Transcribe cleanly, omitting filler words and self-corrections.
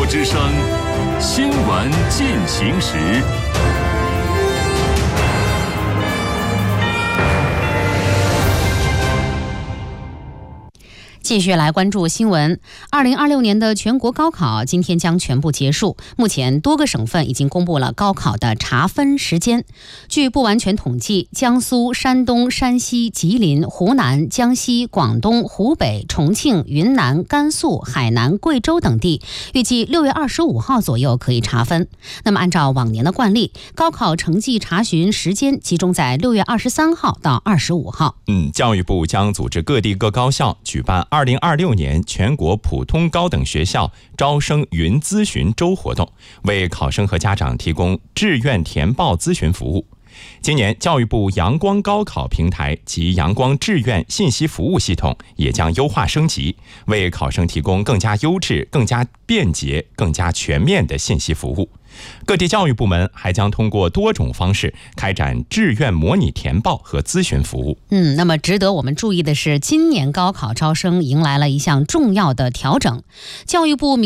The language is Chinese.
之声，新闻进行时。 继续来关注新闻。2026年的全国高考今天将全部结束，目前多个省份已经公布了高考的查分时间。据不完全统计，江苏、山东、山西、吉林、湖南、江西、广东、湖北、重庆、云南、甘肃、海南、贵州等地预计6月25号左右可以查分。那么按照往年的惯例，高考成绩查询时间集中在6月23号到25号。 教育部将组织各地各高校举办2026年全国普通高等学校招生云咨询周活动，为考生和家长提供志愿填报咨询服务。今年教育部阳光高考平台及阳光志愿信息服务系统也将优化升级，为考生提供更加优质、更加便捷、更加全面的信息服务。各地教育部门还将通过多种方式开展志愿模拟填报和咨询服务。 那么值得我们注意的是，今年高考招生迎来了一项重要的调整。教育部